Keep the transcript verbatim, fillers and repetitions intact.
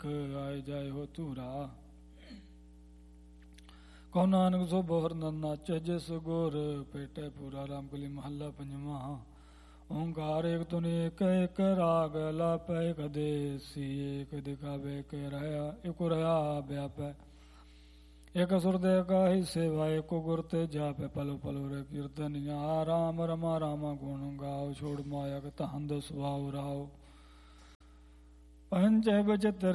ਆਏ ਜਾਏ ਹੋ ਧੂਰਾ। ਕਉ ਨਾਨਕ ਸੋ ਬੋਹਰ ਨਾਚੇ ਜਿਸ ਗੁਰ ਪੇਟੇ ਪੂਰਾ। ਰਾਮ ਕਲੀ ਮਹੱਲਾ ਪੰਜਵਾਂ। ਓਂਕਾਰ ਏਕ ਧੁਨ ਏਕ ਏਕ ਰਾਗ ਲਾਪੈ ਏਕ ਦੇਸੀ। ਏਕ ਦਿਖਾਵੇ ਏਕ ਰਹਾ ਏਕ ਰਹਾ ਵਿਆਪੈ। ਏਕ ਸੁਰ ਦੇ ਕਾਹੀ ਸੇਵਾ ਏਕੋ ਗੁਰ ਤੇ ਜਾਪੈ। ਪਲੋ ਪਲੋ ਰੇ ਕੀਰਤਨੀਆ ਰਾਮ ਰਮਾ ਰਾਮਾ ਗੁਣ ਗਾਓ। ਛੋੜ ਮਾਇਆ ਧੰਦ ਸੁਆਉ ਰਾਓ। ਪੰਜ ਬਚਤ